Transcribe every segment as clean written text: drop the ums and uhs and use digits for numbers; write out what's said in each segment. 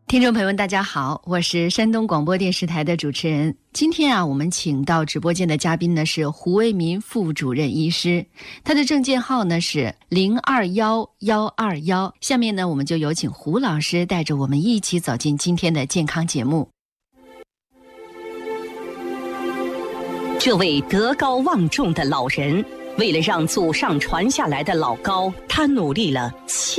听众朋友们大家好，我是山东广播电视台的主持人。今天我们请到直播间的嘉宾呢是胡为民副主任医师，他的证件号呢是021121。下面呢我们就有请胡老师带着我们一起走进今天的健康节目。 这位德高望重的老人，为了让祖上传下来的老高，他努力了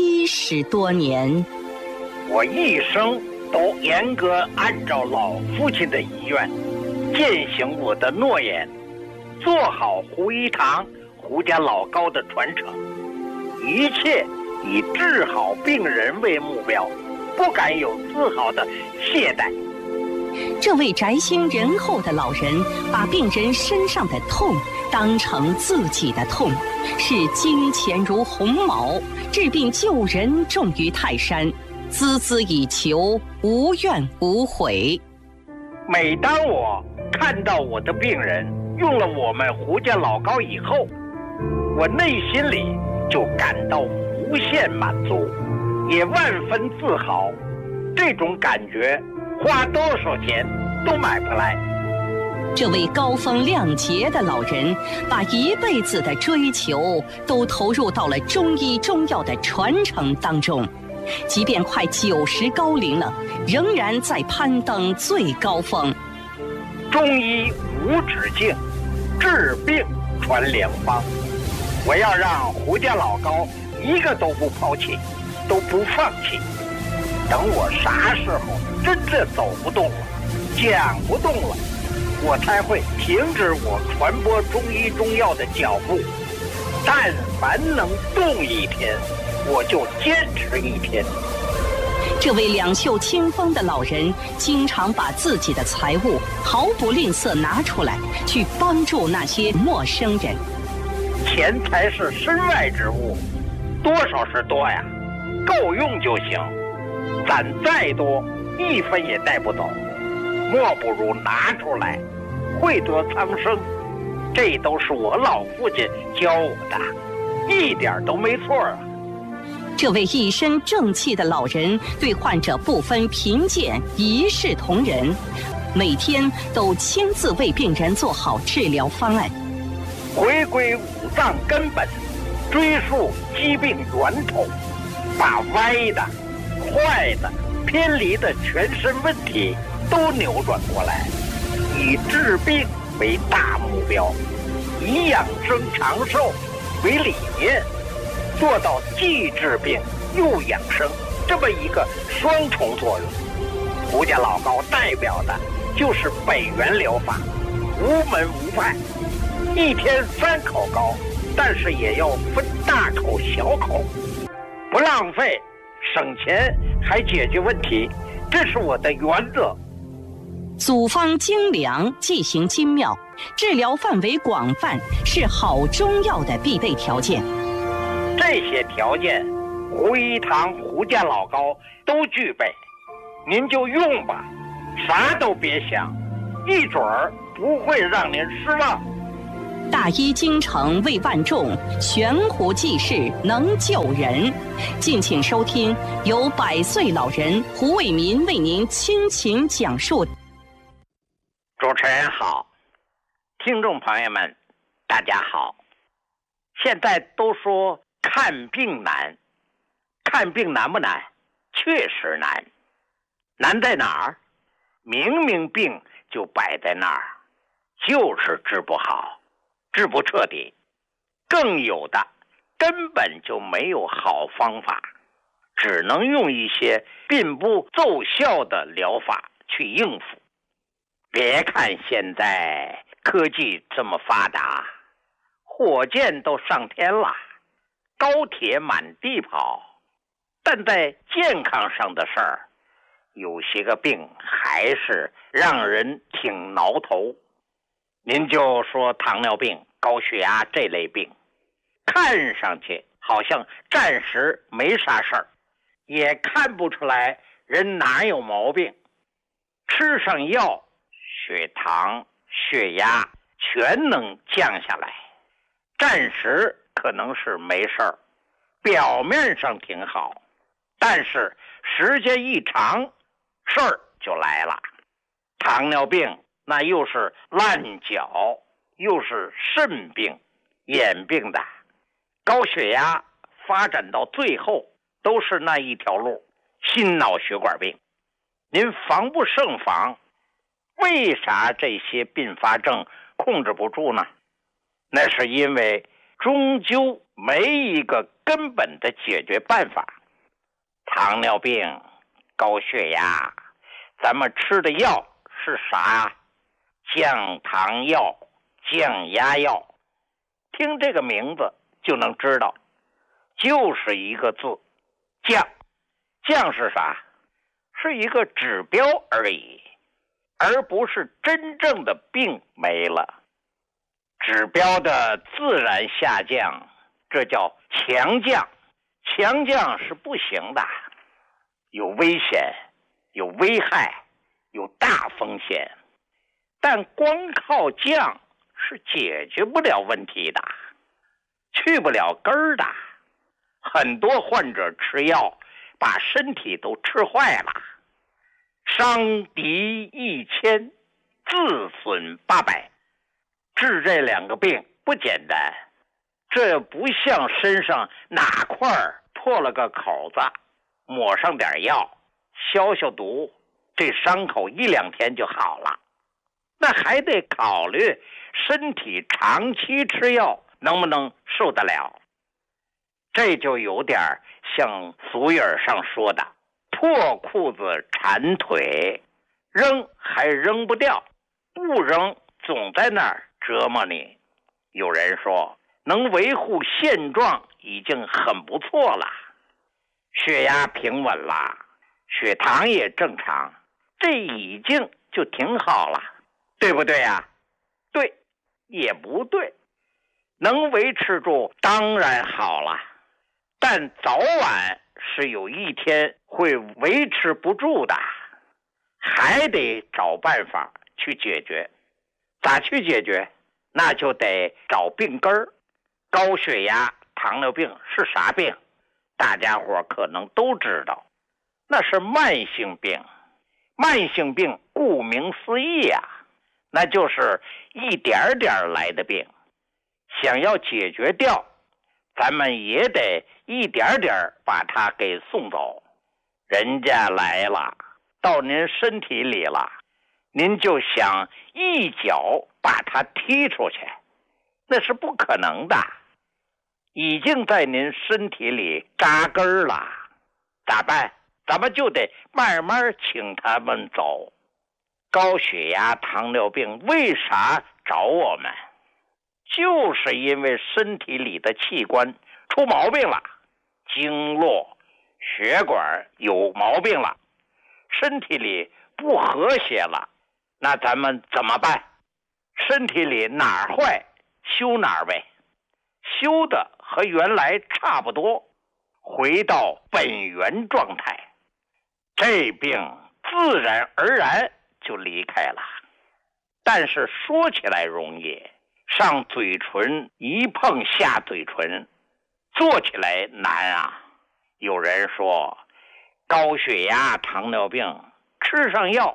70多年。 我一生都严格按照老父亲的遗愿，践行我的诺言，做好胡一堂胡家老高的传承，一切以治好病人为目标，不敢有丝毫的懈怠。 这位宅心仁厚的老人，把病人身上的痛当成自己的痛，视金钱如鸿毛，治病救人重于泰山，孜孜以求，无怨无悔。 每当我看到我的病人用了我们胡家老高以后，我内心里就感到无限满足，也万分自豪。这种感觉花多少钱都买不来。 这位高风亮节的老人，把一辈子的追求都投入到了中医中药的传承当中，即便快90高龄了，仍然在攀登最高峰。 中医无止境，治病传良方。我要让胡家老高一个都不抛弃，都不放弃。等我啥时候真正走不动了，讲不动了，我才会停止我传播中医中药的脚步。但凡能动一天，我就坚持一天。 这位两袖清风的老人，经常把自己的财物毫不吝啬拿出来，去帮助那些陌生人。 钱财是身外之物，多少是多呀，够用就行。攒再多，一分也带不走，莫不如拿出来，惠得苍生。这都是我老父亲教我的，一点都没错啊。 这位一身正气的老人，对患者不分贫贱，一视同仁，每天都亲自为病人做好治疗方案。 回归五脏根本，追溯疾病源头，把歪的、坏的、偏离的全身问题都扭转过来，以治病为大目标，以养生长寿为理念，做到既治病又养生这么一个双重作用。胡家老高代表的就是北元疗法，无门无派，一天3口高，但是也要分大口小口，不浪费，省钱还解决问题，这是我的原则。 组方精良，剂型精妙，治疗范围广泛，是好中药的必备条件。 这些条件，胡一堂胡家老高都具备，您就用吧，啥都别想，一准儿不会让您失望。 大医精诚为万众，悬壶济世能救人。敬请收听由100岁老人胡为民为您倾情讲述。 主持人好，听众朋友们大家好。现在都说看病难，看病难不难？确实难。难在哪儿？明明病就摆在那儿，就是治不好，治不彻底。更有的根本就没有好方法，只能用一些并不奏效的疗法去应付。别看现在科技这么发达，火箭都上天了，高铁满地跑，但在健康上的事儿，有些个病还是让人挺挠头。您就说糖尿病、高血压这类病，看上去好像暂时没啥事儿，也看不出来人哪有毛病，吃上药，血糖、血压全能降下来，暂时可能是没事儿，表面上挺好，但是时间一长事儿就来了。糖尿病那又是烂脚，又是肾病、眼病的。高血压发展到最后都是那一条路，心脑血管病。您防不胜防，为啥这些并发症控制不住呢？那是因为终究没一个根本的解决办法。糖尿病、高血压，咱们吃的药是啥？降糖药、降压药，听这个名字就能知道，就是一个字，降。降是啥？是一个指标而已，而不是真正的病没了。指标的自然下降，这叫强降。强降是不行的，有危险，有危害，有大风险。但光靠降是解决不了问题的，去不了根儿的。很多患者吃药把身体都吃坏了，伤敌1000，自损800。治这2个病不简单，这不像身上哪块破了个口子，抹上点药消消毒，这伤口1、2天就好了。那还得考虑身体长期吃药能不能受得了。这就有点像俗语上说的破裤子缠腿，扔还扔不掉，不扔总在那儿折磨你。有人说能维护现状已经很不错了，血压平稳了，血糖也正常，这已经就挺好了，对不对呀？对，也不对。能维持住当然好了，但早晚是有一天会维持不住的，还得找办法去解决。咋去解决？那就得找病根儿。高血压、糖尿病是啥病？大家伙可能都知道，那是慢性病。慢性病顾名思义呀，那就是一点点来的病。想要解决掉，咱们也得一点点把它给送走。人家来了，到您身体里了，您就想一脚把它踢出去，那是不可能的。已经在您身体里扎根了，咋办？咱们就得慢慢请他们走。高血压、糖尿病为啥找我们？就是因为身体里的器官出毛病了，经络、血管有毛病了，身体里不和谐了。那咱们怎么办？身体里哪儿坏修哪儿呗，修的和原来差不多，回到本源状态，这病自然而然就离开了。但是说起来容易，上嘴唇一碰下嘴唇，做起来难啊。有人说高血压、糖尿病吃上药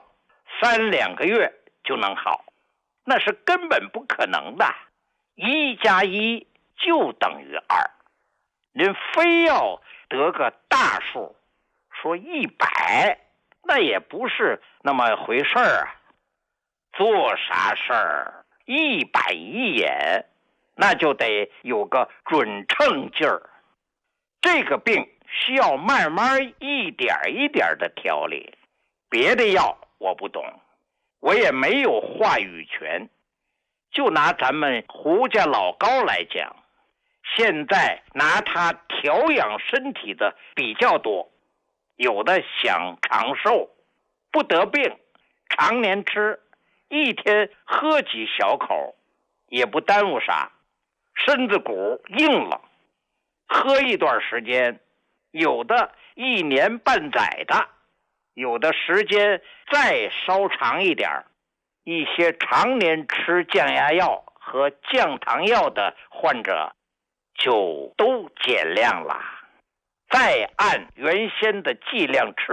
3、2个月就能好，那是根本不可能的。1加1就等于2，您非要得个大数，说100，那也不是那么回事啊。做啥事儿一板一眼，那就得有个准称劲儿。这个病需要慢慢一点一点的调理，别的药我不懂，我也没有话语权。就拿咱们胡家老高来讲，现在拿它调养身体的比较多，有的想长寿，不得病，常年吃，一天喝几小口，也不耽误啥，身子骨硬了，喝一段时间，有的1年半载的，有的时间再稍长一点。一些常年吃降压药和降糖药的患者就都减量了，再按原先的剂量吃，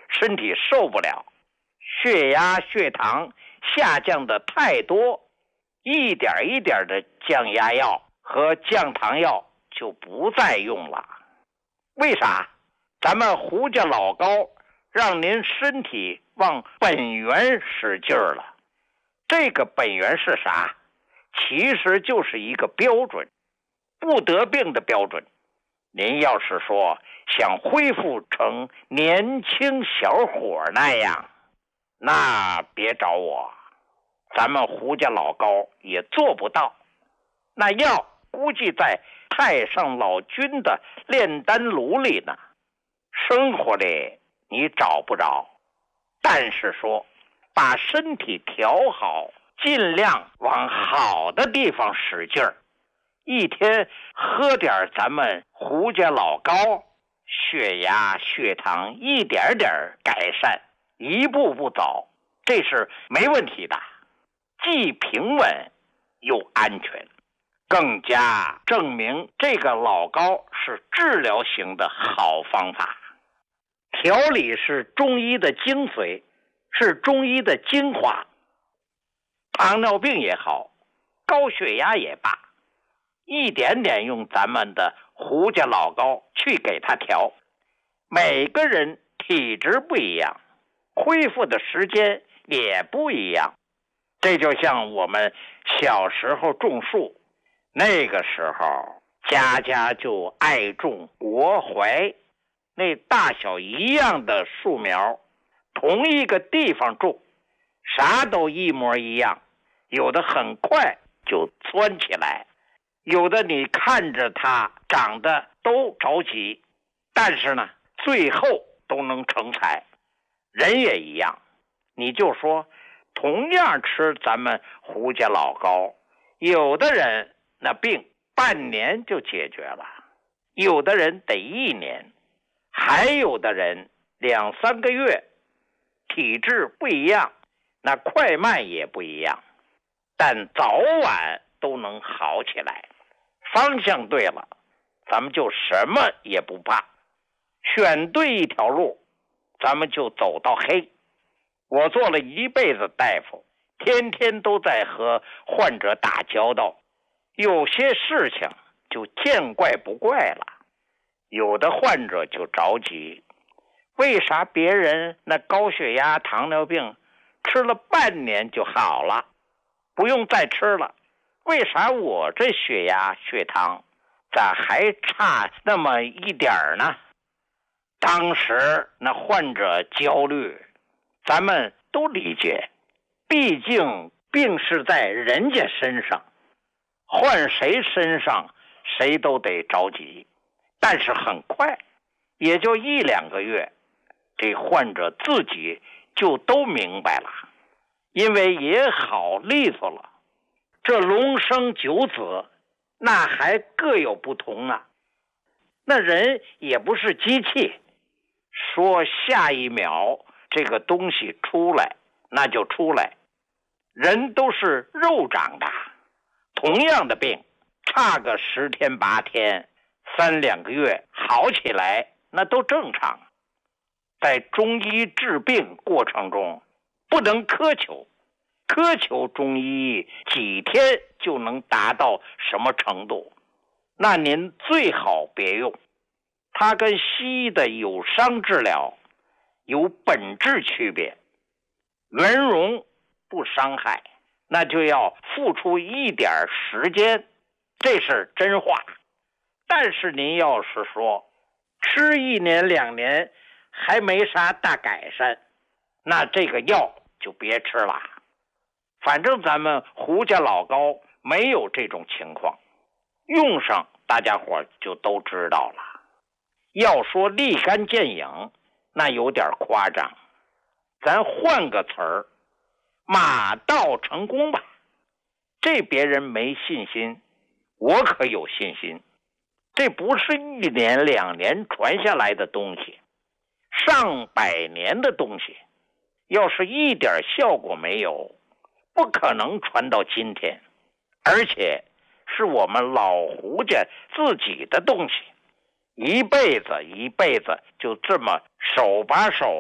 身体受不了，血压血糖下降的太多，一点一点的降压药和降糖药就不再用了。为啥？咱们胡家老高让您身体往本源使劲儿了。这个本源是啥？其实就是一个标准，不得病的标准。您要是说想恢复成年轻小伙那样，那别找我，咱们胡家老高也做不到。那药估计在太上老君的炼丹炉里呢，生活里你找不着。但是说把身体调好，尽量往好的地方使劲儿，一天喝点咱们胡家老高，血压血糖一点点改善，一步步走，这是没问题的，既平稳又安全，更加证明这个老高是治疗型的好方法。调理是中医的精髓，是中医的精华。糖尿病也好，高血压也罢，一点点用咱们的胡家老高去给他调。每个人体质不一样，恢复的时间也不一样。这就像我们小时候种树，那个时候家家就爱种国槐，那大小一样的树苗，同一个地方种，啥都一模一样，有的很快就蹿起来，有的你看着它长得都着急，但是呢最后都能成材。人也一样，你就说同样吃咱们胡家老高，有的人那病半年就解决了，有的人得1年，还有的人2、3个月，体质不一样，那快慢也不一样，但早晚都能好起来。方向对了，咱们就什么也不怕，选对一条路，咱们就走到黑。我做了一辈子大夫，天天都在和患者打交道，有些事情就见怪不怪了。有的患者就着急，为啥别人那高血压糖尿病吃了半年就好了，不用再吃了，为啥我这血压血糖咋还差那么一点呢？当时那患者焦虑，咱们都理解，毕竟病是在人家身上，换谁身上谁都得着急。但是很快，也就1、2个月，这患者自己就都明白了，因为也好利索了。这龙生九子，那还各有不同啊。那人也不是机器，说下一秒这个东西出来那就出来，人都是肉长的，同样的病差个10天8天3、2个月好起来那都正常。在中医治病过程中不能苛求，苛求中医几天就能达到什么程度，那您最好别用。它跟西医的有伤治疗有本质区别，圆融不伤害，那就要付出一点时间，这是真话。但是您要是说吃1年2年还没啥大改善，那这个药就别吃了。反正咱们胡家老高没有这种情况，用上大家伙就都知道了。要说立竿见影，那有点夸张，咱换个词儿，马到成功吧。这别人没信心，我可有信心。这不是1年2年传下来的东西，上百年的东西，要是一点效果没有，不可能传到今天，而且是我们老胡家自己的东西，一辈子一辈子就这么手把手的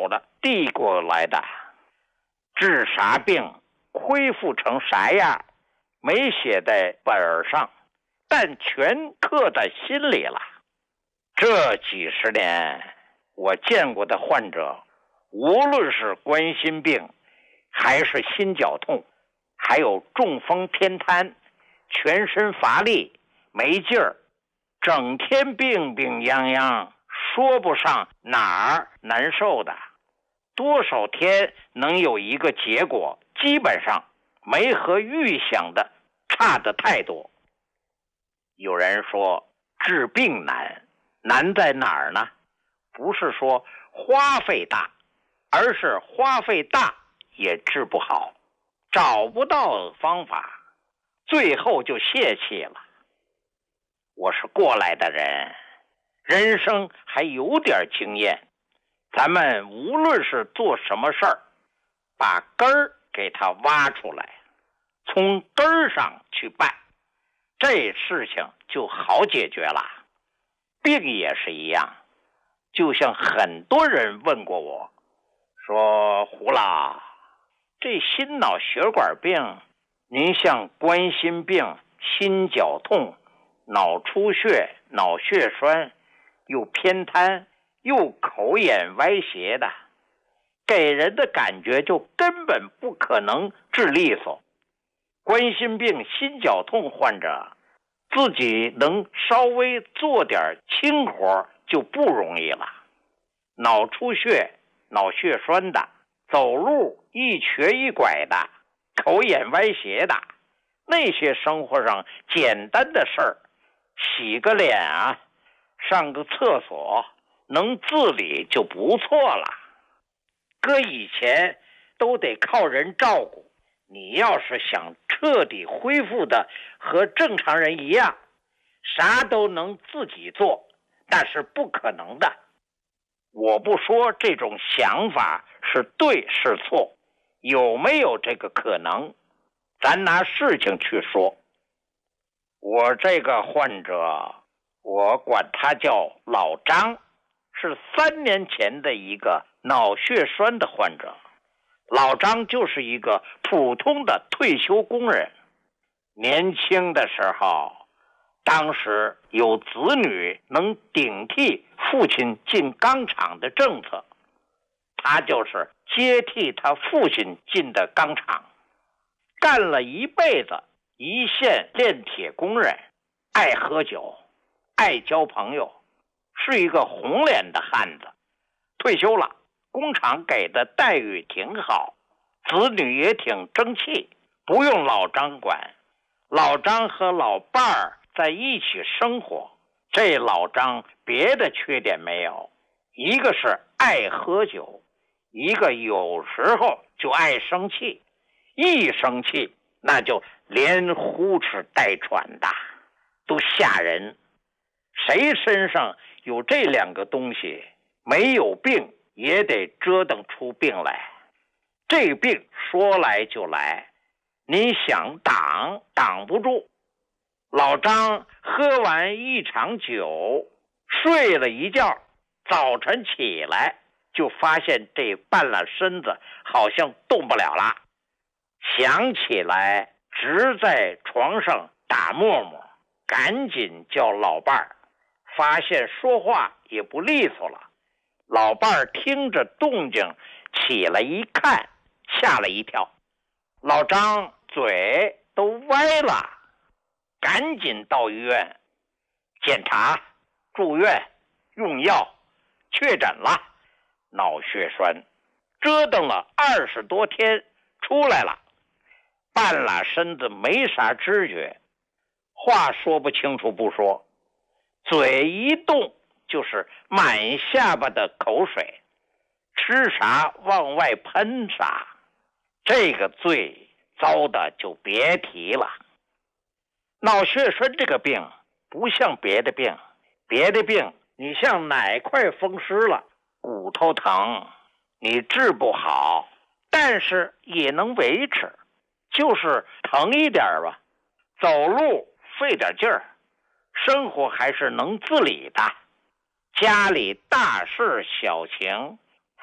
递过来的，治啥病，恢复成啥样，没写在本上，但全刻在心里了。这几十年我见过的患者，无论是冠心病，还是心绞痛，还有中风偏瘫，全身乏力没劲儿，整天病病殃殃，说不上哪儿难受的，多少天能有一个结果，基本上没和预想的差得太多。有人说治病难，难在哪儿呢？不是说花费大，而是花费大也治不好，找不到方法，最后就泄气了。我是过来的人，人生还有点经验，咱们无论是做什么事儿，把根儿给它挖出来，从根儿上去办，这事情就好解决了。病也是一样，就像很多人问过我，说胡老，这心脑血管病，您像冠心病、心绞痛、脑出血、脑血栓，又偏瘫，又口眼歪斜的，给人的感觉就根本不可能治利索。冠心病、心绞痛患者自己能稍微做点轻活就不容易了。脑出血、脑血栓的，走路一瘸一拐的，口眼歪斜的，那些生活上简单的事儿，洗个脸啊，上个厕所，能自理就不错了。搁以前都得靠人照顾，你要是想彻底恢复的和正常人一样，啥都能自己做，那是不可能的。我不说这种想法是对是错，有没有这个可能，咱拿事情去说。我这个患者，我管他叫老张，是3年前的一个脑血栓的患者。老张就是一个普通的退休工人，年轻的时候，当时有子女能顶替父亲进钢厂的政策，他就是接替他父亲进的钢厂，干了一辈子一线炼铁工人，爱喝酒，爱交朋友，是一个红脸的汉子。退休了，工厂给的待遇挺好，子女也挺争气，不用老张管。老张和老伴儿在一起生活，这老张别的缺点没有，一个是爱喝酒，一个有时候就爱生气，一生气那就连呼哧带喘的，都吓人。谁身上有这2个东西，没有病也得折腾出病来。这病说来就来，你想挡挡不住。老张喝完一场酒，睡了一觉，早晨起来就发现这半拉身子好像动不了了，想起来直在床上打沫沫，赶紧叫老伴儿，发现说话也不利索了。老伴儿听着动静起来一看，吓了一跳，老张嘴都歪了，赶紧到医院检查、住院、用药，确诊了脑血栓，折腾了20多天出来了，半拉身子没啥知觉，话说不清楚不说，嘴一动就是满下巴的口水，吃啥往外喷啥，这个罪糟的就别提了。脑血栓这个病不像别的病，别的病你像哪块风湿了，骨头疼，你治不好，但是也能维持，就是疼一点吧，走路费点劲儿，生活还是能自理的。家里大事小情，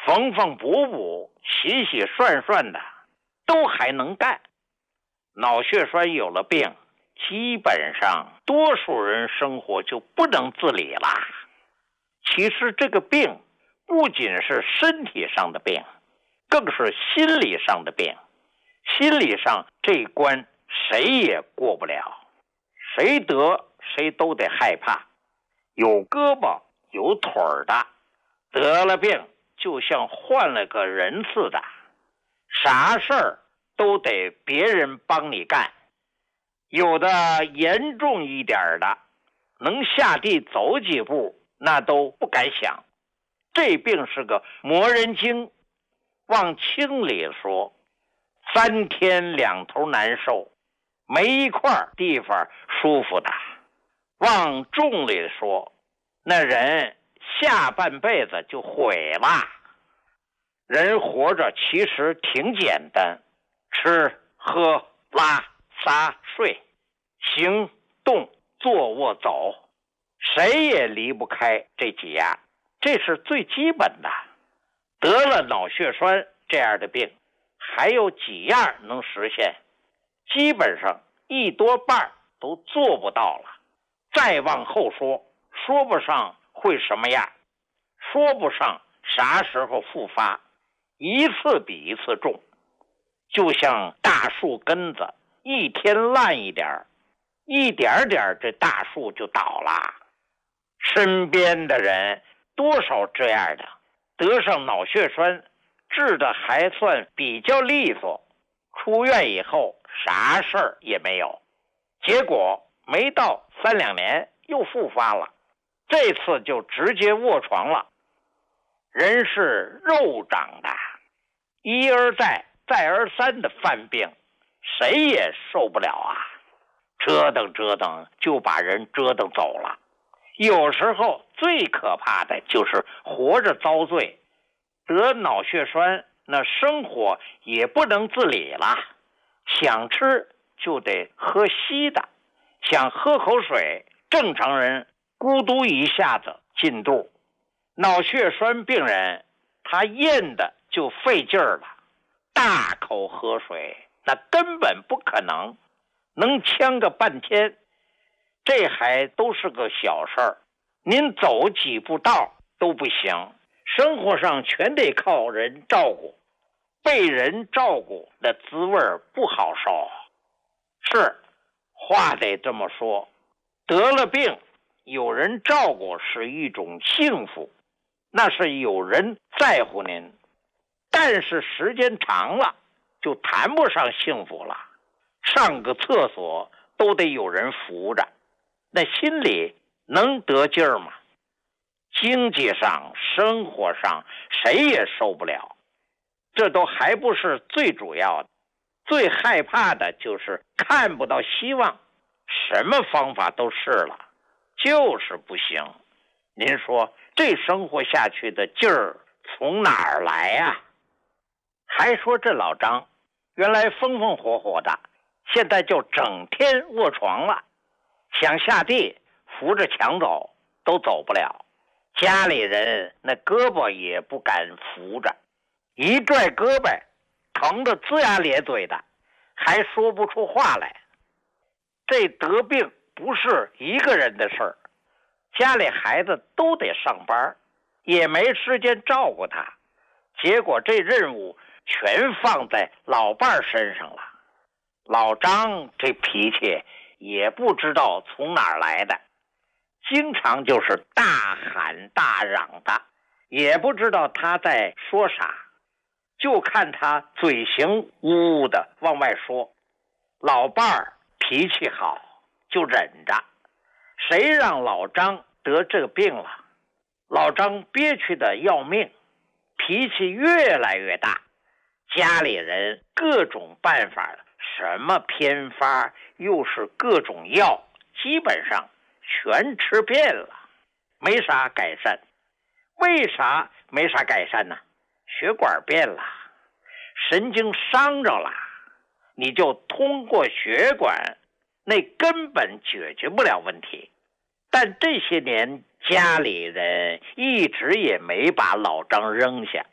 缝缝补补、洗洗涮涮的都还能干。脑血栓有了病，基本上多数人生活就不能自理了。其实这个病不仅是身体上的病，更是心理上的病。心理上这一关谁也过不了，谁得谁都得害怕。有胳膊有腿儿的得了病就像换了个人似的，啥事儿都得别人帮你干。有的严重一点的，能下地走几步那都不敢想。这病是个磨人精，往轻里说3天2头难受，没一块地方舒服的。往重里说，那人下半辈子就毁了。人活着其实挺简单，吃喝拉撒睡，行动坐卧走，谁也离不开这几样，这是最基本的。得了脑血栓这样的病，还有几样能实现，基本上一多半都做不到了。再往后说，说不上会什么样，说不上啥时候复发，一次比一次重。就像大树根子，一天烂一点，一点点这大树就倒了。身边的人多少这样的，得上脑血栓治的还算比较利索，出院以后啥事儿也没有，结果没到3-2年又复发了，这次就直接卧床了。人是肉长的，一而再再而三的犯病，谁也受不了啊，折腾折腾就把人折腾走了。有时候最可怕的就是活着遭罪，得脑血栓那生活也不能自理了，想吃就得喝稀的，想喝口水，正常人咕嘟一下子进肚。脑血栓病人他咽的就费劲儿了，大口喝水那根本不可能，能呛个半天。这还都是个小事儿，您走几步道都不行，生活上全得靠人照顾，被人照顾的滋味不好受。是，话得这么说，得了病有人照顾是一种幸福，那是有人在乎您。但是时间长了就谈不上幸福了，上个厕所都得有人扶着，那心里能得劲儿吗？经济上生活上谁也受不了，这都还不是最主要的，最害怕的就是看不到希望，什么方法都试了，就是不行。您说这生活下去的劲儿从哪儿来呀？还说这老张原来风风火火的，现在就整天卧床了，想下地扶着墙走都走不了，家里人那胳膊也不敢扶着，一拽胳膊疼得龇牙咧嘴的，还说不出话来。这得病不是一个人的事儿，家里孩子都得上班，也没时间照顾他，结果这任务全放在老伴身上了。老张这脾气也不知道从哪儿来的，经常就是大喊大嚷的，也不知道他在说啥，就看他嘴型呜呜的往外说。老伴儿脾气好就忍着，谁让老张得这个病了，老张憋屈的要命，脾气越来越大，家里人各种办法，什么偏方又是各种药，基本上全吃遍了，没啥改善。为啥没啥改善呢？血管变了，神经伤着了，你就通过血管，那根本解决不了问题。但这些年家里人一直也没把老张扔下，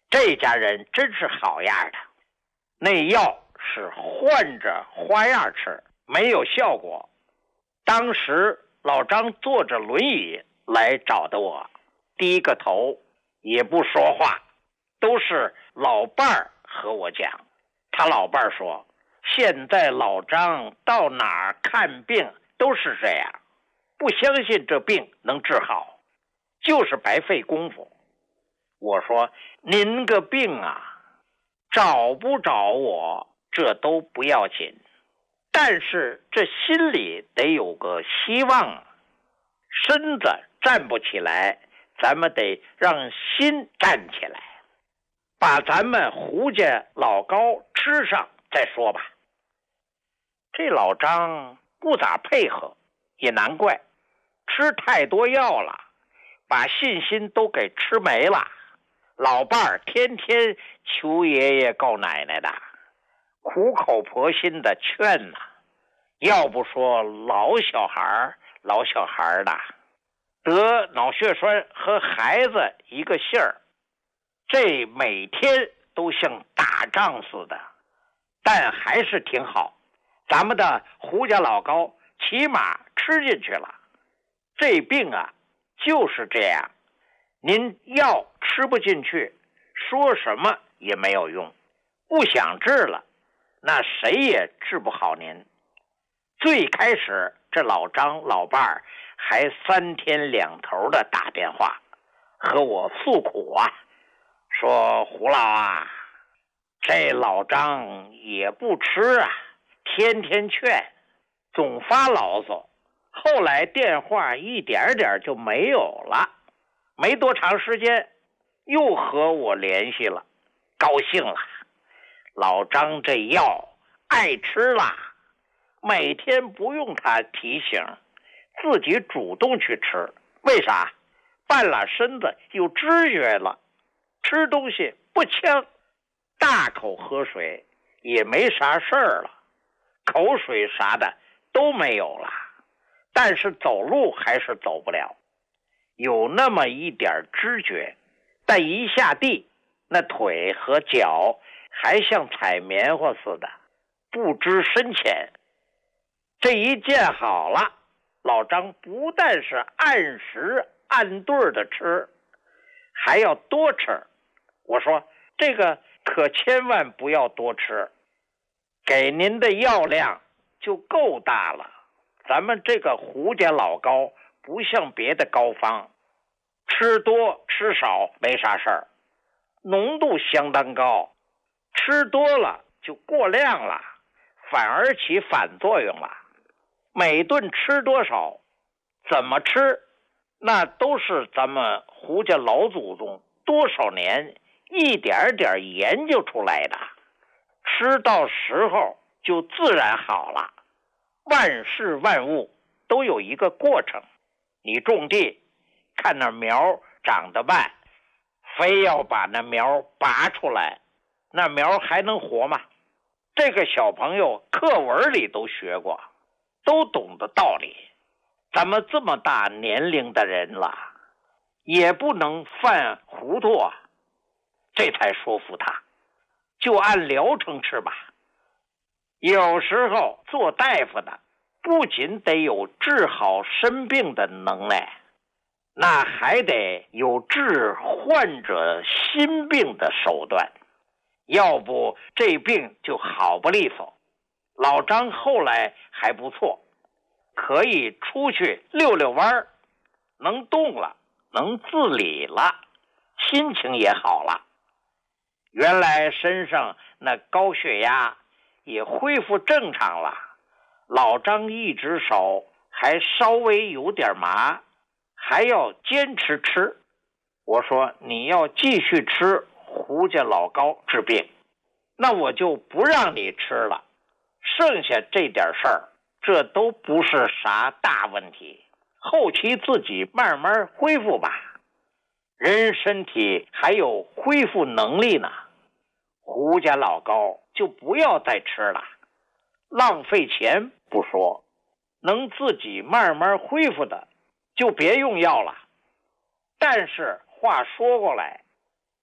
这家人真是好样的，那药是换着花样吃，没有效果。当时老张坐着轮椅来找的我，低个头也不说话，都是老伴儿和我讲。他老伴儿说，现在老张到哪儿看病都是这样，不相信这病能治好，就是白费功夫。我说，您个病啊，找不着我这都不要紧，但是这心里得有个希望，身子站不起来，咱们得让心站起来，把咱们胡家老高吃上再说吧。这老张不咋配合，也难怪，吃太多药了，把信心都给吃没了。老伴儿天天求爷爷告奶奶的，苦口婆心的劝呐，要不说老小孩的得脑血栓和孩子一个姓儿，这每天都像打仗似的，但还是挺好。咱们的胡家老高起码吃进去了。这病啊就是这样，您药吃不进去，说什么也没有用，不想治了，那谁也治不好您。最开始这老张老伴儿还3天2头的打电话和我诉苦啊，说胡老啊，这老张也不吃啊，天天劝，总发牢骚。后来电话一点点就没有了，没多长时间又和我联系了，高兴了。老张这药爱吃了，每天不用他提醒，自己主动去吃。为啥？半拉身子有知觉了，吃东西不呛，大口喝水也没啥事儿了，口水啥的都没有了，但是走路还是走不了，有那么一点知觉，但一下地，那腿和脚还像踩棉花似的，不知深浅。这一见好了，老张不但是按时按对的吃，还要多吃。我说这个可千万不要多吃，给您的药量就够大了。咱们这个胡家老高不像别的膏方，吃多吃少没啥事儿，浓度相当高，吃多了就过量了，反而起反作用了。每顿吃多少，怎么吃，那都是咱们胡家老祖宗多少年一点点研究出来的，吃到时候就自然好了。万事万物都有一个过程，你种地看那苗长得慢，非要把那苗拔出来，那苗还能活吗？这个小朋友课文里都学过，都懂得道理。咱们这么大年龄的人了，也不能犯糊涂啊。这才说服他，就按疗程吃吧。有时候做大夫的不仅得有治好生病的能耐，那还得有治患者心病的手段，要不这病就好不利索。老张后来还不错，可以出去溜溜弯，能动了，能自理了，心情也好了。原来身上那高血压也恢复正常了，老张一只手还稍微有点麻，还要坚持吃。我说你要继续吃胡家老高治病，那我就不让你吃了，剩下这点事儿，这都不是啥大问题，后期自己慢慢恢复吧，人身体还有恢复能力呢。胡家老高就不要再吃了，浪费钱不说，能自己慢慢恢复的就别用药了。但是话说过来，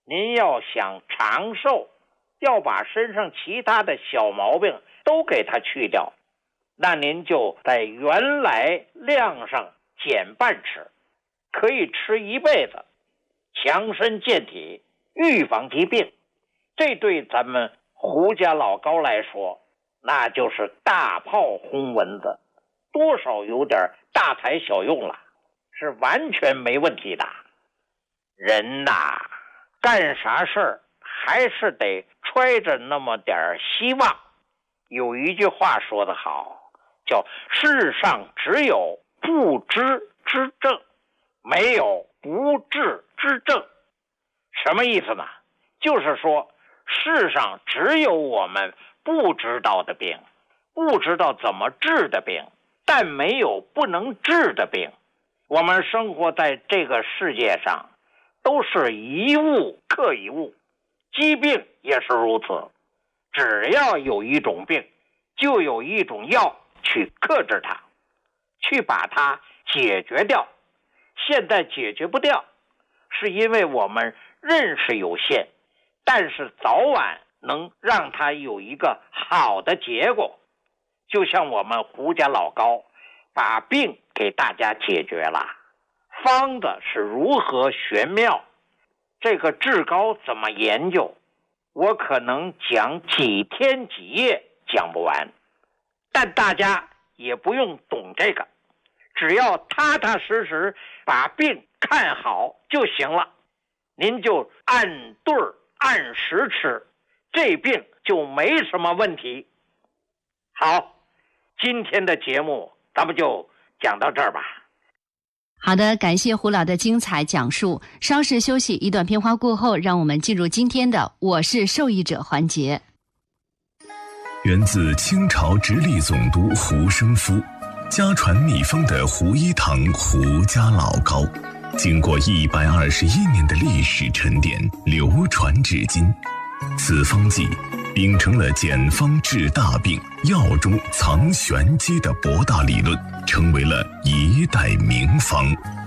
您要想长寿，要把身上其他的小毛病都给它去掉，那您就在原来量上减半吃，可以吃一辈子，强身健体，预防疾病。这对咱们胡家老高来说，那就是大炮轰蚊子，多少有点大材小用了，是完全没问题的。人呐，干啥事儿还是得揣着那么点希望。有一句话说得好，叫世上只有不知之症，没有不治之症。什么意思呢？就是说世上只有我们不知道的病，不知道怎么治的病，但没有不能治的病。我们生活在这个世界上，都是一物克一物，疾病也是如此。只要有一种病，就有一种药去克制它，去把它解决掉。现在解决不掉，是因为我们认识有限，但是早晚能让它有一个好的结果。就像我们胡家老高把病给大家解决了，方子是如何玄妙，这个治高怎么研究，我可能讲几天几夜讲不完，但大家也不用懂这个，只要踏踏实实把病看好就行了。您就按对儿按时吃，这病就没什么问题。好，今天的节目咱们就讲到这儿吧。 好的，感谢胡老的精彩讲述。稍事休息，一段片花过后，让我们进入今天的我是受益者环节。 源自清朝直隶总督胡生夫，家传秘方的胡一堂胡家老高，经过121年的历史沉淀，流传至今。此方剂秉承了简方治大病、药中藏玄机的博大理论，成为了一代名方。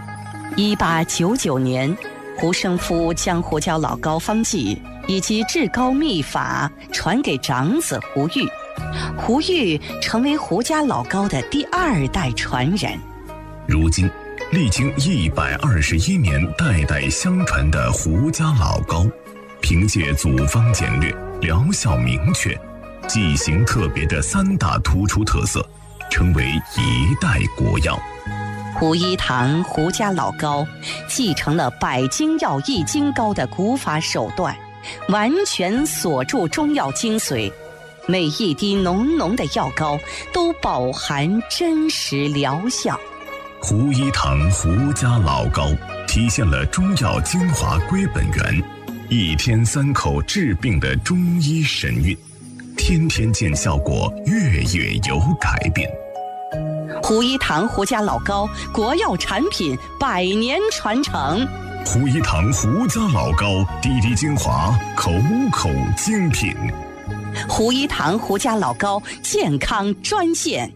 1899年，胡生夫将胡家老高方剂以及治高秘法传给长子胡玉，胡玉成为胡家老高的第2代传人。 如今历经121年代代相传的胡家老高，凭借组方简略、疗效明确、剂型特别的3大突出特色，成为一代国药。 胡一堂胡家老高继承了百金药易筋膏的古法手段，完全锁住中药精髓，每一滴浓浓的药膏都饱含真实疗效。 胡一堂胡家老高体现了中药精华归本源，1天3口治病的中医神韵，天天见效果，月月有改变。 胡一堂胡家老高国药产品100年传承。 胡一堂胡家老高滴滴精华，口口精品。 胡一堂胡家老高健康专线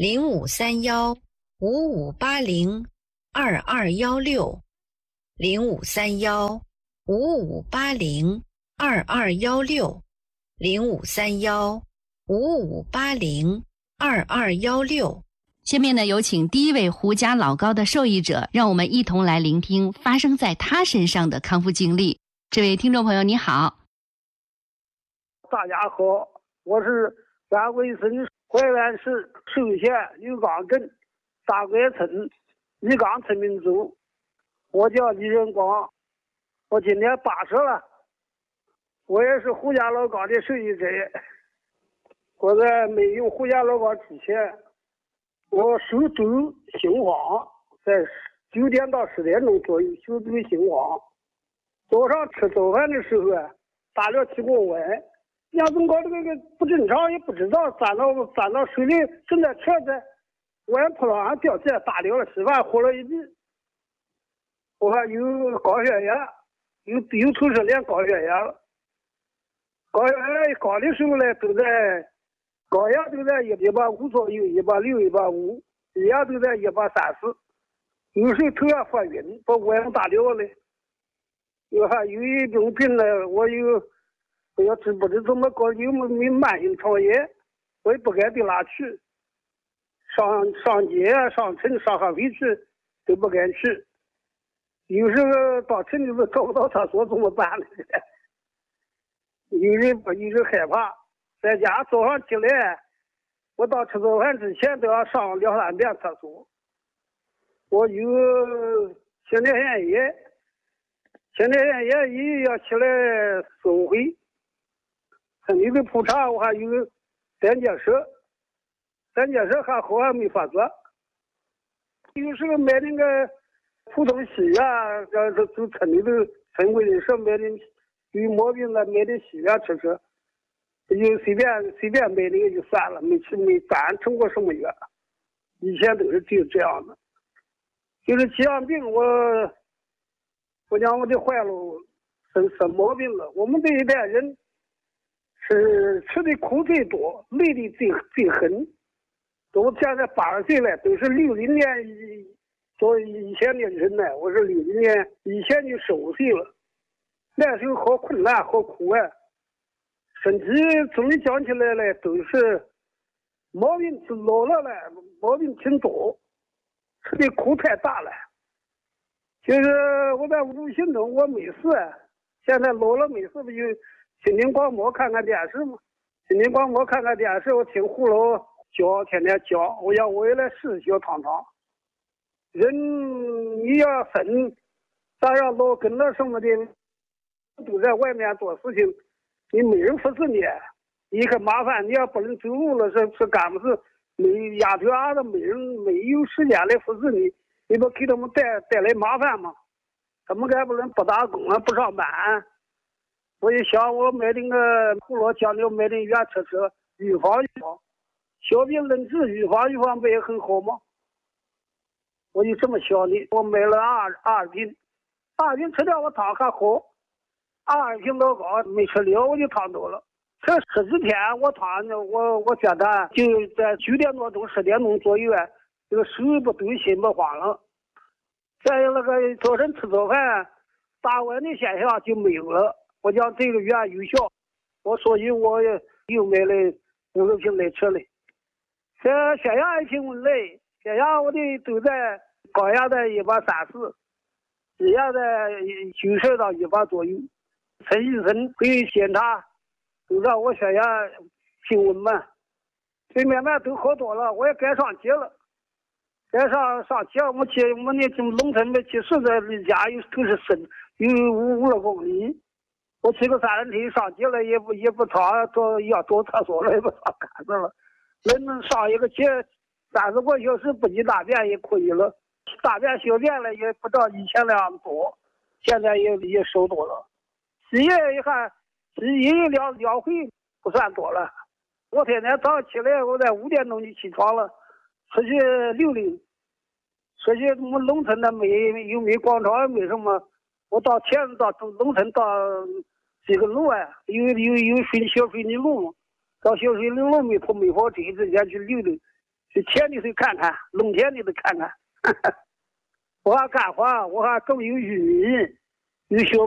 0531-5580-2216，0531-5580-2216。下面呢，有请第一位胡家老高的受益者，让我们一同来聆听发生在他身上的康复经历。这位听众朋友你好。 大家好，我是安徽省怀远市寿县刘岗镇大拐村李岗村民族，我叫李仁光，我今年80了，我也是胡家老高的受益者。我在没用胡家老高之前，我手抖心慌，在9点到10点钟左右手抖心慌。早上吃早饭的时候啊，打了体温问，呀怎么搞这个不正常，也不知道，站到水里正在车在，我也扑浪上掉下打了了稀饭，喝了一地。我还有高血压，有头是连高血压了。高血压高的时候呢，高压都在150左右，160、150，低压都在130。有时候头也发晕，把我也打掉了。 我还有一种病呢，我要治不知怎么搞，有没慢性肠炎，我也不该到哪去，上街上城上下飞去都不敢去，有时候到城里头找不到厕所怎么办呢？有人害怕，在家早上起来，我到吃早饭之前都要上2-3遍厕所。我有前列腺炎，一要起来4-5回。身体的普查我还有胆结石还好还没发作。有时候买那个普通西药，就村里头村规的说买的有毛病了买的西药吃，就随便买那个就算了，没反成过什么药。以前都是这样的。就是这样病，我讲我的坏了，生毛病了。我们这一代人是吃的苦最多，累的最狠。都现在80岁了，都是60年做以前的人呢。我是60年以前就50岁了，那时候好困难，好苦啊。身体总的讲起来呢，都是毛病老了毛病挺多。吃的苦太大了，就是我在无形中我没事，现在老了没事不就听听广播看看电视吗？听听广播看看电视，我听胡老教，天天教，我也来试小尝尝。人你要生，咋让老跟了什么的，都在外面做事情，你没人服侍你，一个麻烦，你要不能走路了是干么事？没丫头伢子没有时间来服侍你，你不给他们带来麻烦吗？他们还不能不打工啊，不上班。我一想，我买那个胡老讲究买的原车预防，小病能治，预防不也很好吗？我就这么想的。我买了二瓶吃掉我汤还好，2瓶老高没吃了我就汤多了。这10几天我汤呢，我觉得就在9点多钟10点钟左右，这个手不抖心不慌了。再有那个早晨吃早饭打完的现象就没有了。我讲这个药有效，所以我又买了5-6瓶来吃了。这血压也挺稳嘞，血压我的都在高压在134，低压在90到100左右。陈医生会检查。都让我血压平稳嘛，这慢慢都好多了，我也该上街了，该上街。我那农村的去实在离家都是深，有5-6公里，我骑个3轮车上街了，也不常要找厕所了，也不常干着了。能上一个街30个小时不挤大便也可以了，大便小便了也不照以前那样多，现在也少多了。洗也还。2回不算多了。我天天早上起来，我在5点钟就起床了，出去溜溜。出去我们农村的又没广场，没什么。我到农村到几个路啊，有小水泥路嘛，到小水泥路没跑车之前去溜溜，去田里头看看，农田里头看看。我还干活，我还种有玉米，有小。